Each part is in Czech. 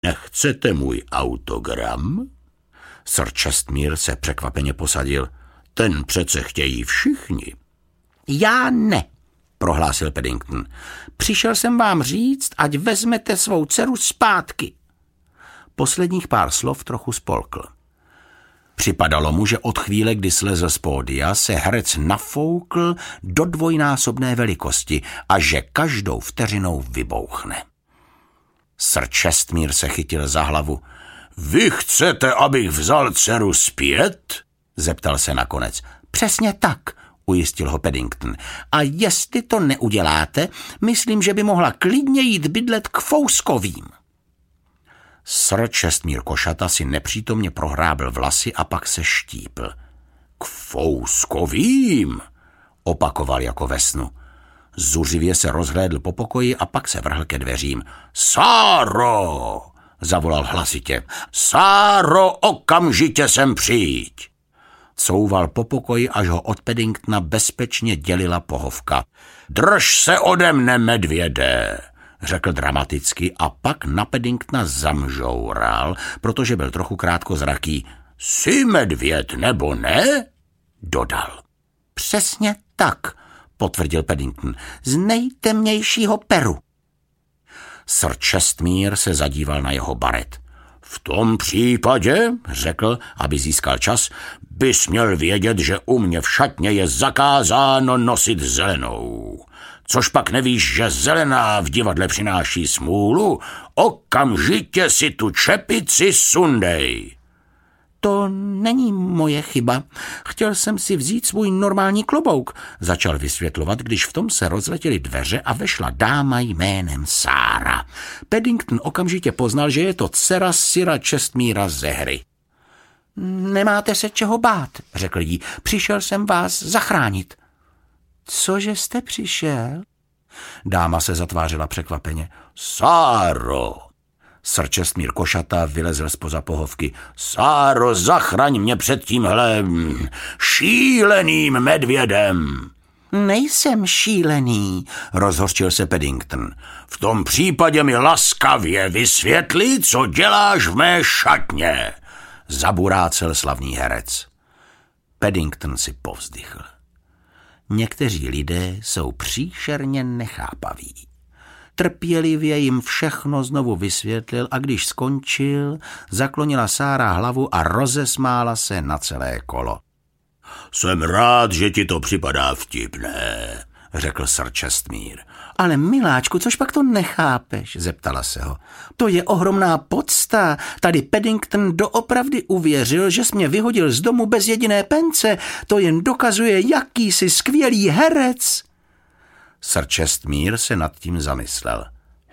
Nechcete můj autogram? Sir Čestmír se překvapeně posadil. Ten přece chtějí všichni. Já ne, prohlásil Paddington. Přišel jsem vám říct, ať vezmete svou dceru zpátky. Posledních pár slov trochu spolkl. Připadalo mu, že od chvíle, kdy slezl z pódia, se herec nafoukl do dvojnásobné velikosti a že každou vteřinou vybouchne. Sir Čestmír se chytil za hlavu. Vy chcete, abych vzal dceru zpět? Zeptal se nakonec. Přesně tak, ujistil ho Paddington. A jestli to neuděláte, myslím, že by mohla klidně jít bydlet k Fouskovým. Sir Čestmír Košata si nepřítomně prohrábil vlasy a pak se štípl. K Fouskovým, opakoval jako ve snu. Zuřivě se rozhlédl po pokoji a pak se vrhl ke dveřím. Sáro, zavolal hlasitě. Sáro, okamžitě sem přijď. Couval po pokoji, až ho od Paddingtona bezpečně dělila pohovka. Drž se ode mne, medvěde, řekl dramaticky a pak na Paddingtona zamžoural, protože byl trochu krátkozraký. Jsi medvěd, nebo ne? Dodal. Přesně tak, potvrdil Paddington, z nejtemnějšího Peru. Sir Čestmír se zadíval na jeho baret. V tom případě, řekl, aby získal čas, bys měl vědět, že u mě v šatně je zakázáno nosit zelenou. Což pak nevíš, že zelená v divadle přináší smůlu? Okamžitě si tu čepici sundej. To není moje chyba. Chtěl jsem si vzít svůj normální klobouk, začal vysvětlovat, když v tom se rozletěly dveře a vešla dáma jménem Sára. Paddington okamžitě poznal, že je to dcera Sira Čestmíra ze hry. Nemáte se čeho bát, řekl jí, přišel jsem vás zachránit. Cože jste přišel? Dáma se zatvářila překvapeně. Sáro! Sir Čestmír Košata vylezl zpoza pohovky. Sáro, zachraň mě před tímhle šíleným medvědem. Nejsem šílený, rozhořčil se Paddington. V tom případě mi laskavě vysvětli, co děláš v mé šatně, zaburácel slavný herec. Paddington si povzdychl. Někteří lidé jsou příšerně nechápaví. Trpělivě jim všechno znovu vysvětlil a když skončil, zaklonila Sára hlavu a rozesmála se na celé kolo. Jsem rád, že ti to připadá vtipné, řekl Sir Čestmír. Ale miláčku, což pak to nechápeš, zeptala se ho. To je ohromná podsta. Tady Paddington doopravdy uvěřil, že jsi mě vyhodil z domu bez jediné pence. To jen dokazuje, jaký jsi skvělý herec. Sir Čestmír se nad tím zamyslel.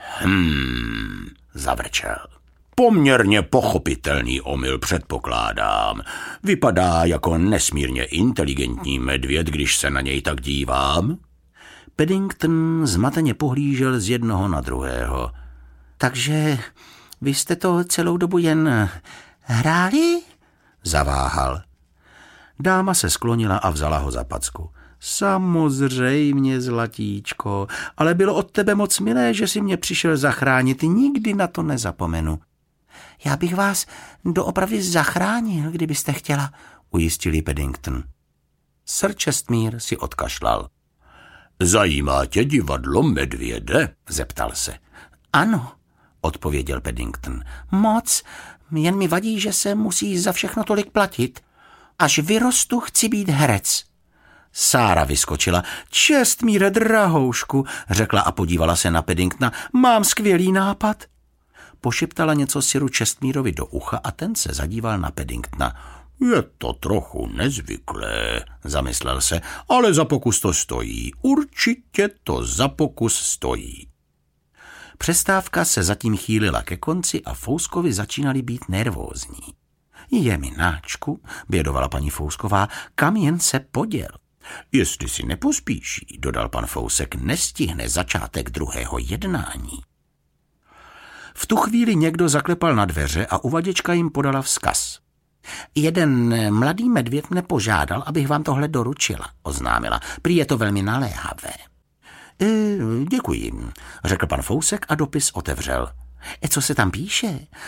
Zavrčel. Poměrně pochopitelný omyl, předpokládám. Vypadá jako nesmírně inteligentní medvěd, když se na něj tak dívám. Paddington zmateně pohlížel z jednoho na druhého. Takže vy jste to celou dobu jen hráli? Zaváhal. Dáma se sklonila a vzala ho za packu. Samozřejmě, zlatíčko, ale bylo od tebe moc milé, že jsi mě přišel zachránit. Nikdy na to nezapomenu. Já bych vás doopravdy zachránil, kdybyste chtěla, ujistil jí Paddington. Sir Čestmír si odkašlal. Zajímá tě divadlo, medvěde? Zeptal se. Ano, odpověděl Paddington. Moc, jen mi vadí, že se musí za všechno tolik platit. Až vyrostu, chci být herec. Sára vyskočila. Čestmíre, drahoušku, řekla a podívala se na Paddingtona. Mám skvělý nápad. Pošeptala něco Siru Čestmírovi do ucha a ten se zadíval na Paddingtona. Je to trochu nezvyklé, zamyslel se, ale za pokus to stojí. Určitě to za pokus stojí. Přestávka se zatím chýlila ke konci a Fouskovi začínali být nervózní. Jemináčku, bědovala paní Fousková, kam jen se poděl. Jestli si nepospíší, dodal pan Fousek, nestihne začátek druhého jednání. V tu chvíli někdo zaklepal na dveře a uvaděčka jim podala vzkaz. Jeden mladý medvěd mne požádal, abych vám tohle doručila, oznámila. Prý je to velmi naléhavé. Děkuji, řekl pan Fousek a dopis otevřel. Co se tam píše?